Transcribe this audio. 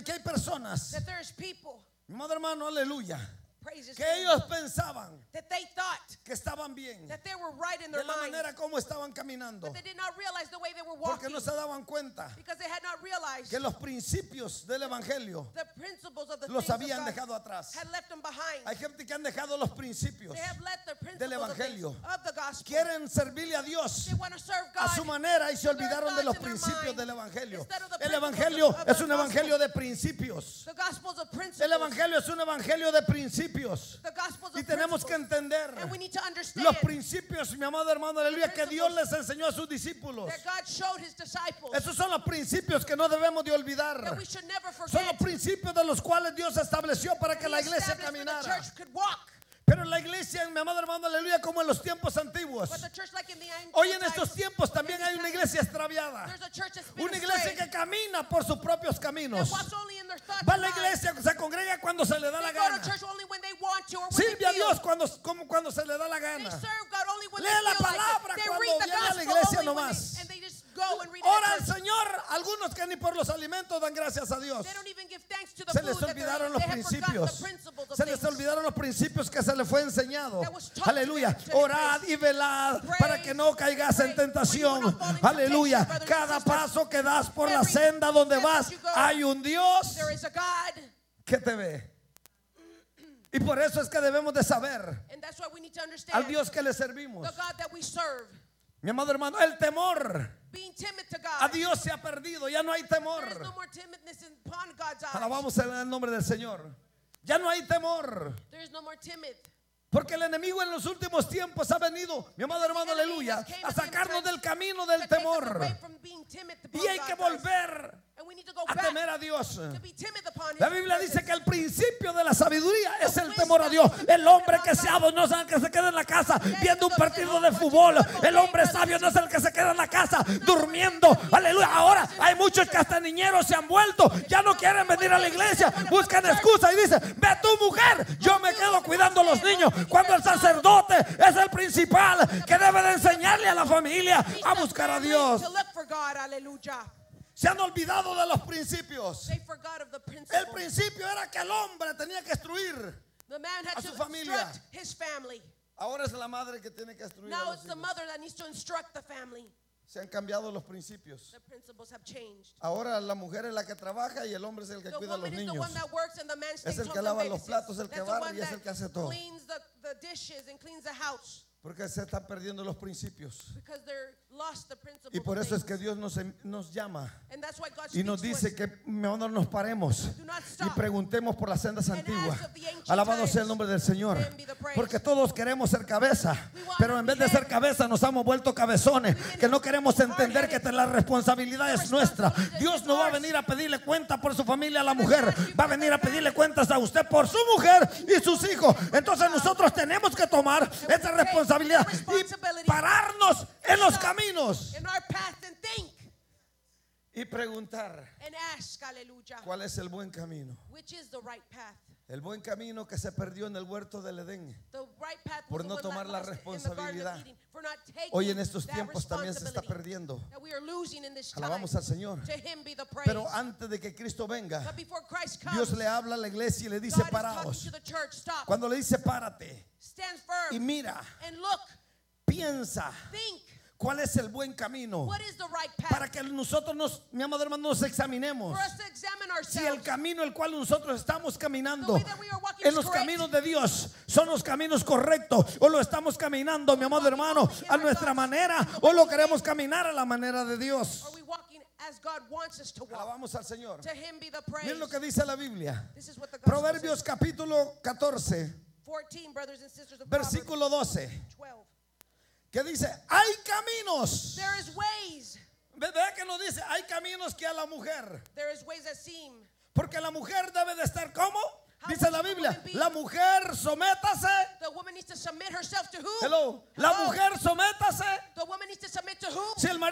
que hay personas, that there's people, mi amado hermano, aleluya, praise His que name, ellos pensaban that they thought que estaban bien that they were right in de their la mind, manera como estaban caminando, but they did not realize the way they were porque walking, no se daban cuenta because they had not realized que los principios del evangelio the principles of the los things of habían God dejado atrás. had left them behind. Hay gente que han dejado los principios, They have let the principles del evangelio. of the gospel. quieren servirle a Dios They want to serve a God su manera y se to their olvidaron de los thoughts and their principios mind del evangelio. instead of the El principles evangelio of es the un gospel. evangelio de principios. The gospel's of principles. El evangelio es un evangelio de principios. The gospel's Y of tenemos que principles. entender And we need to understand los principios, mi amado hermano, aleluya, que Dios les enseñó a sus discípulos. that God showed His disciples Esos son los principios que no debemos de that olvidar. we should never Son forget. los principios de los cuales Dios estableció para que He la iglesia established where the caminara. church could walk. Pero la iglesia, mi amado hermano, aleluya, como en los tiempos antiguos. But the church, like in the ancient Hoy en estos times, tiempos también hay una iglesia extraviada. there's a church that's been Una iglesia astray, que camina por sus propios caminos. that walks only in their thoughts Va a and la minds. iglesia, se congrega cuando se le da They la go to gana. church only when they want to or when Sirve they a feel. Dios cuando se le da la They gana. serve God only when Lee they la feel like palabra it. They cuando read the viene a la gospel iglesia only when nomás. and they just go and read it Ora at al church. Señor, algunos que ni por los alimentos dan gracias a Dios. They don't even give thanks to the Se food les that they're olvidaron eating. los They have forgotten principios. the principles of Se les things. olvidaron los principios que se les fue enseñado. That was taught Aleluya. to them. Orad y velad Praise, para que no caigas en pray, tentación. for you will not fall into Aleluya. temptation, brothers and Cada sisters. paso que das por la Every senda donde step vas, that you go, hay un Dios There is a God, que te ve. Y por eso es que debemos de saber and that's why we need to al understand Dios que le servimos. the God that we serve. Mi amado hermano, el temor Being timid to a God. Dios se ha perdido. Ya no hay temor. There is no more timidness upon God's eyes. Alabamos el nombre del Señor. Ya no hay temor. There is no more timid. Porque el enemigo en los últimos tiempos ha venido, mi amado hermano, aleluya, a sacarnos del camino del That takes us temor. away from being timid upon Y hay que God's eyes. volver And we need to go a back temer a Dios. to be timid upon His La Biblia dice presence. que el principio de la sabiduría es el temor a Dios. El hombre que sabio no es el que se queda en la casa viendo un partido de fútbol. El hombre sabio no es el que se queda en la casa durmiendo. Aleluya. Ahora hay muchos que hasta niñeros se han vuelto. Ya no quieren venir a la iglesia. Buscan excusa y dicen, ve tu mujer. Yo me quedo cuidando a los niños. Cuando el sacerdote es el principal que debe de enseñarle a la familia a buscar a Dios. To look for God. Hallelujah. Se han olvidado de los principios. They forgot of the El principle. principio era que el hombre tenía que instruir. The man had a to su familia. instruct his family. Ahora es la madre que tiene que instruir a Now los it's the hijos. mother that needs to instruct the family. Se han cambiado los principios. The principles have changed. Ahora la mujer es la que trabaja y el hombre es el que The cuida a los woman is the niños. one that works and the man stays el home que and lava los babysits. platos, el que That's the barre one y es that el que hace todo. cleans the dishes and cleans the house. Porque se están perdiendo los principios. Because they're lost the principles Y por of eso es things. que Dios nos llama And that's why God y nos speaks dice to us. que mejor nos paremos Do not y stop. preguntemos por las sendas And antiguas. ask of the ancient Alabado sea el times. nombre del Señor. To him be the praise. Porque todos queremos ser cabeza, We want pero to en vez be de ser head. cabeza nos hemos vuelto cabezones, que no queremos entender que la responsabilidad es nuestra. Dios no va a venir a pedirle cuenta por su familia a la mujer, va a venir a pedirle cuentas a usted por su mujer y sus hijos. Entonces nosotros tenemos que tomar esa responsabilidad y pararnos en los caminos In our path and think y preguntar and ask, hallelujah, cuál es el buen camino. which is the right path. El buen camino que se perdió en el huerto del Edén. The right path was Por the no one tomar that la lost in the Garden of responsabilidad. Eden, for not taking Hoy en estos that tiempos también se está responsibility perdiendo. that we are losing in this time. Alabamos al Señor. To him be the praise. Pero antes de que Cristo venga, But before Christ comes, Dios le habla a la iglesia y le dice God is talking paraos. to the church. Stop. Cuando le dice párate Stand y firm mira, and look. piensa Think. cuál es el buen camino What is the right path? para que nosotros mi amado hermano, nos examinemos. For us to examine Si el ourselves. camino el cual nosotros estamos caminando The way that we are walking en is los correct. caminos de Dios son los caminos correctos o lo estamos caminando, mi amado hermano, a nuestra manera o lo queremos caminar a la manera de Dios. Are we walking as God wants us to walk? Alabamos al Señor. To him be the praise. Miren lo que dice la Biblia. This is what the gospel Proverbios says. capítulo 14, 14, brothers and sisters of versículo 12, Proverbs 12. que dice, hay caminos. There is ways. Vea que nos dice, hay caminos que a la mujer. There is ways that seem. Porque la mujer debe de estar como, How dice does la the Biblia, woman be? la mujer sométase. The woman needs to submit herself to who? Hello, la Hello. mujer sométase. The woman needs to submit to who? Si el marido